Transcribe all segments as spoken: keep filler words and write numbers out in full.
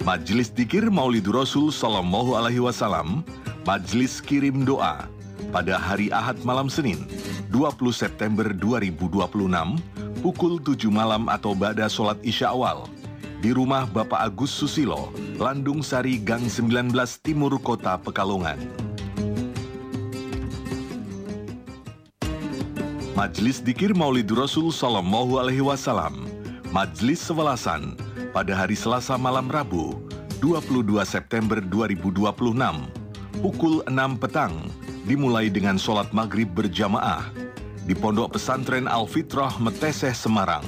Majelis Dzikir Maulidur Rasul Sallallahu Alaihi Wasallam, Majelis Kirim Doa pada hari Ahad malam Senin, dua puluh September dua ribu dua puluh enam, pukul tujuh malam atau ba'da sholat Isya awal, di rumah Bapak Agus Susilo, Landung Sari, Gang sembilan belas Timur Kota Pekalongan. Majelis Dzikir Maulidur Rasul Sallallahu Alaihi Wasallam, Majelis Sewelasan, pada hari Selasa malam Rabu, dua puluh dua September dua ribu dua puluh enam, pukul enam petang, dimulai dengan sholat maghrib berjamaah di Pondok Pesantren Al-Fitrah Meteseh, Semarang.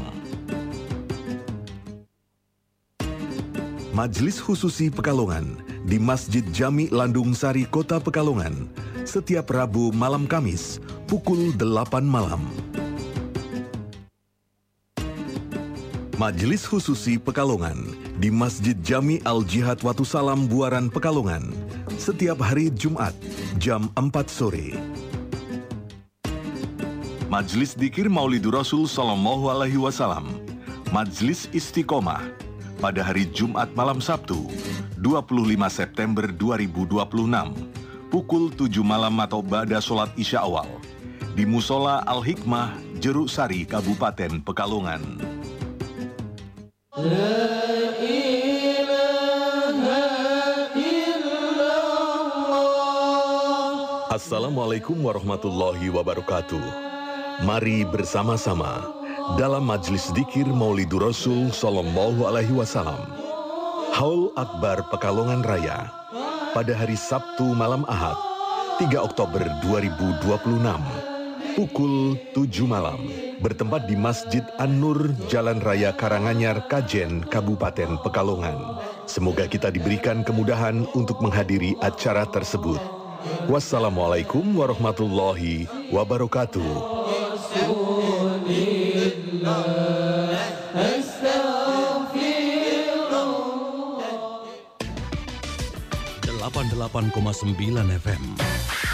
Majelis Khususi Pekalongan di Masjid Jami Landung Sari, Kota Pekalongan, setiap Rabu malam Kamis, pukul delapan malam. Majelis Khususi Pekalongan di Masjid Jami Al-Jihad Watu Salam, Buaran, Pekalongan, setiap hari Jumat, jam empat sore. Majelis Dzikir Maulidur Rasul Sallallahu Alaihi Wasallam, Majelis Istiqomah, pada hari Jumat malam Sabtu, dua puluh lima September dua ribu dua puluh enam, pukul tujuh malam atau ba'da sholat Isya awal, di Musola Al-Hikmah, Jeruk Sari, Kabupaten Pekalongan. La ilaha illallah. Assalamualaikum warahmatullahi wabarakatuh. Mari bersama-sama dalam Majelis Dzikir Maulidur Rasul Sallallahu Alaihi Wasallam, Haul Akbar Pekalongan Raya, pada hari Sabtu malam Ahad, tiga Oktober dua ribu dua puluh enam, pukul tujuh malam, bertempat di Masjid An-Nur, Jalan Raya Karanganyar, Kajen, Kabupaten Pekalongan. Semoga kita diberikan kemudahan untuk menghadiri acara tersebut. Wassalamualaikum warahmatullahi wabarakatuh. delapan puluh delapan koma sembilan F M